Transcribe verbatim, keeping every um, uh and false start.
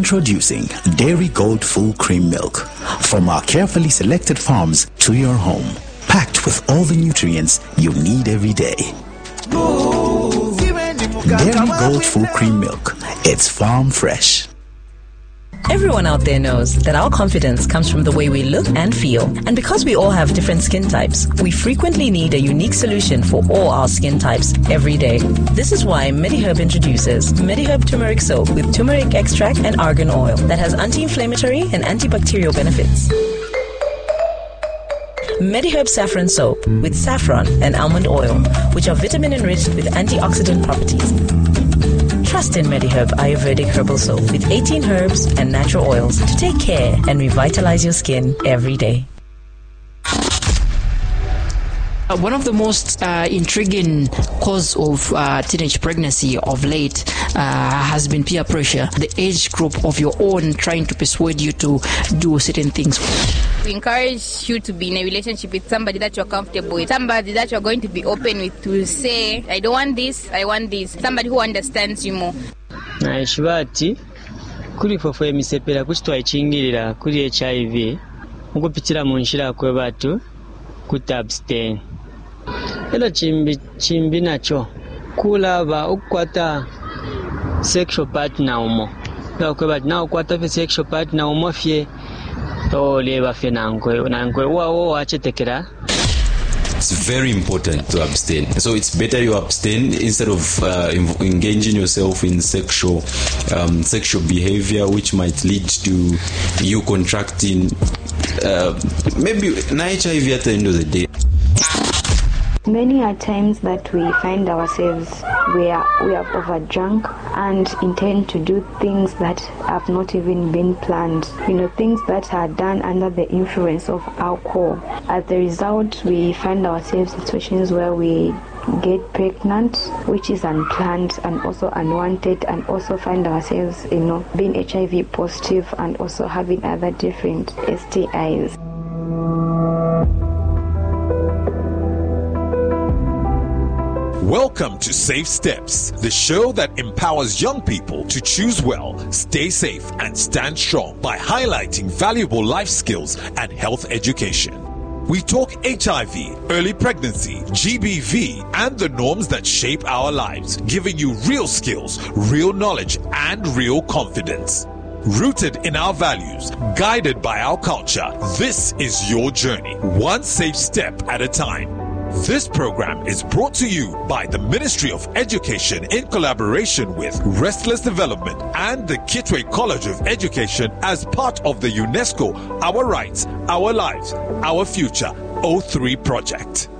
Introducing Dairy Gold Full Cream Milk. From our carefully selected farms to your home. Packed with all the nutrients you need every day. Dairy Gold Full Cream Milk. It's farm fresh. Everyone out there knows that our confidence comes from the way we look and feel. And because we all have different skin types, we frequently need a unique solution for all our skin types every day. This is why MediHerb introduces MediHerb Turmeric Soap with turmeric extract and argan oil that has anti-inflammatory and antibacterial benefits. MediHerb Saffron Soap with saffron and almond oil, which are vitamin-enriched with antioxidant properties. Trust in MediHerb Ayurvedic Herbal Soap with eighteen herbs and natural oils to take care and revitalize your skin every day. Uh, one of the most uh, intriguing cause of uh, teenage pregnancy of late uh, has been peer pressure. The age group of your own trying to persuade you to do certain things. We encourage you to be in a relationship with somebody that you're comfortable with, somebody that you're going to be open with, to say, I don't want this, I want this, somebody who understands you more. Naishibati kuli fofo emisepera kuchitwaichingirira kuli H I V mukupitira munshira kwe batu kuta abstain. Elo chimbi chimbi nacho kulaba ukwata sexual partner umo kwe batu na ukwata sexual partner umo fye to leba fye nankwe nankwe wawo wachetekera. It's very important to abstain. So it's better you abstain instead of uh, engaging yourself in sexual um, sexual behavior, which might lead to you contracting uh, maybe an H I V at the end of the day. Many are times that we find ourselves we are we have overdrunk and intend to do things that have not even been planned. You know, things that are done under the influence of alcohol. As a result, we find ourselves in situations where we get pregnant, which is unplanned and also unwanted, and also find ourselves, you know, being H I V positive and also having other different S T Is. Welcome to Safe Steps, the show that empowers young people to choose well, stay safe, and stand strong by highlighting valuable life skills and health education. We talk H I V, early pregnancy, G B V, and the norms that shape our lives, giving you real skills, real knowledge, and real confidence. Rooted in our values, guided by our culture, this is your journey, one safe step at a time. This program is brought to you by the Ministry of Education in collaboration with Restless Development and the Kitwe College of Education as part of the UNESCO Our Rights, Our Lives, Our Future O three project.